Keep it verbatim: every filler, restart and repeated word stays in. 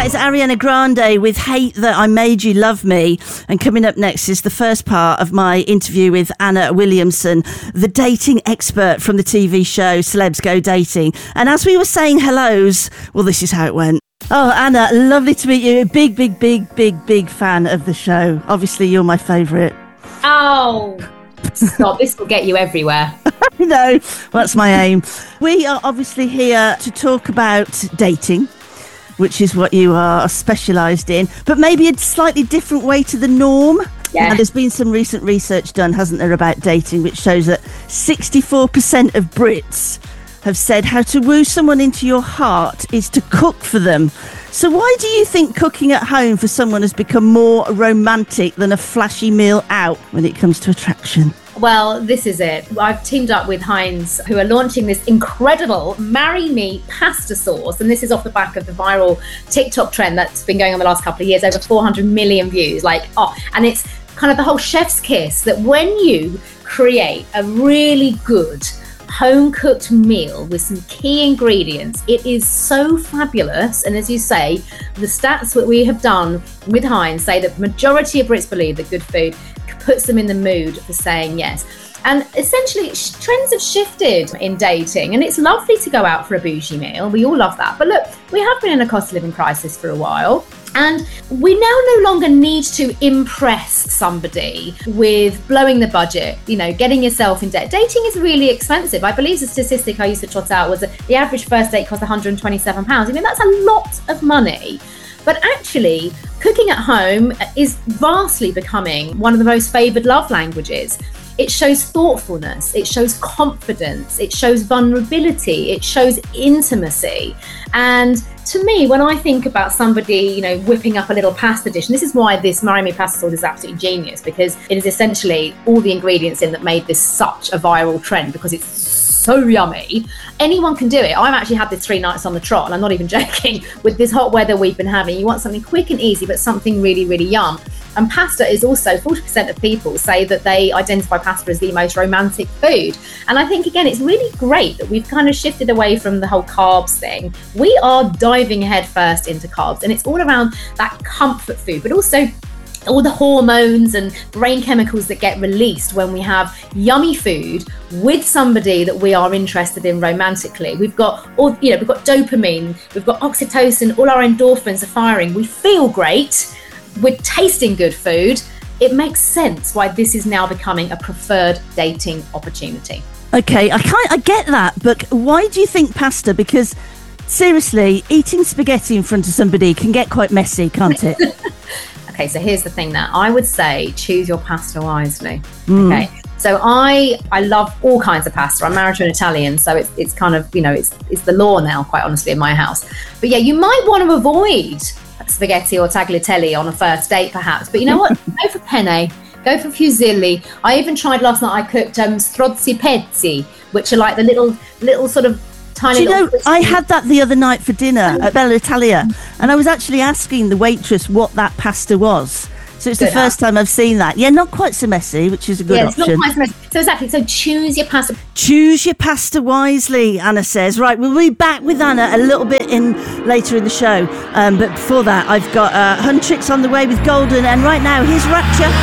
is Ariana Grande with Hate That I Made You Love Me. And coming up next is the first part of my interview with Anna Williamson, the dating expert from the T V show Celebs Go Dating. And as we were saying hellos, well, this is how it went. Oh, Anna, lovely to meet you. Big, big, big, big, big fan of the show. Obviously, you're my favourite. Oh, stop. This will get you everywhere. No, that's my aim. We are obviously here to talk about dating, which is what you are specialised in, but maybe a slightly different way to the norm. Yeah. And there's been some recent research done, hasn't there, about dating, which shows that sixty-four percent of Brits have said how to woo someone into your heart is to cook for them. So why do you think cooking at home for someone has become more romantic than a flashy meal out when it comes to attraction? Well, this is it. I've teamed up with Heinz, who are launching this incredible Marry Me pasta sauce. And this is off the back of the viral TikTok trend that's been going on the last couple of years, over four hundred million views. Like, oh, and it's kind of the whole chef's kiss that when you create a really good home-cooked meal with some key ingredients, it is so fabulous. And as you say, the stats that we have done with Heinz say that the majority of Brits believe that good food puts them in the mood for saying yes. And essentially, trends have shifted in dating, and it's lovely to go out for a bougie meal. We all love that. But look, we have been in a cost of living crisis for a while, and we now no longer need to impress somebody with blowing the budget, you know, getting yourself in debt. Dating is really expensive. I believe the statistic I used to trot out was that the average first date cost one hundred twenty-seven pounds. I mean, that's a lot of money. But actually, cooking at home is vastly becoming one of the most favoured love languages. It shows thoughtfulness, it shows confidence, it shows vulnerability, it shows intimacy. And to me, when I think about somebody, you know, whipping up a little pasta dish, and this is why this Marry Me pasta sauce is absolutely genius, because it is essentially all the ingredients in that made this such a viral trend, because it's so yummy. Anyone can do it. I've actually had this three nights on the trot, and I'm not even joking, with this hot weather we've been having. You want something quick and easy, but something really, really yum. And pasta is also, forty percent of people say that they identify pasta as the most romantic food. And I think, again, it's really great that we've kind of shifted away from the whole carbs thing. We are diving head first into carbs, and it's all around that comfort food, but also all the hormones and brain chemicals that get released when we have yummy food with somebody that we are interested in romantically. We've got all, you know, we've got dopamine, we've got oxytocin, all our endorphins are firing. We feel great. We're tasting good food. It makes sense why this is now becoming a preferred dating opportunity. Okay, I can't, I get that, but why do you think pasta? Because seriously, eating spaghetti in front of somebody can get quite messy, can't it? Okay, so here's the thing now. I would say choose your pasta wisely. Mm. Okay. So I I love all kinds of pasta. I'm married to an Italian, so it's it's kind of, you know, it's it's the law now, quite honestly, in my house. But yeah, you might want to avoid spaghetti or tagliatelle on a first date, perhaps. But you know what? Go for penne. Go for fusilli. I even tried last night. I cooked um, strozzi pezzi, which are like the little little sort of tiny. Do you know, crispy. I had that the other night for dinner at Bella Italia, and I was actually asking the waitress what that pasta was. So it's good, the first huh? time I've seen that. Yeah, not quite so messy, which is a good yeah, option. Yeah, it's not quite so messy. So exactly, so choose your pasta. Choose your pasta wisely, Anna says. Right, we'll be back with Anna a little bit in later in the show. Um, but before that, I've got uh, Huntrix on the way with Golden. And right now, here's Rapture.